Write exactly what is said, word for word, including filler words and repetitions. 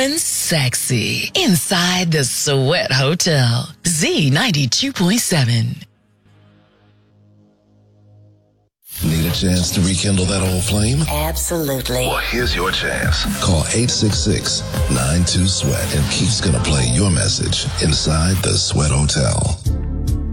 Feeling sexy inside the Sweat Hotel. Z ninety-two point seven. Need a chance to rekindle that old flame? Absolutely. Well, here's your chance. Call eight six six, nine two, SWEAT and Keith's gonna play your message inside the Sweat Hotel.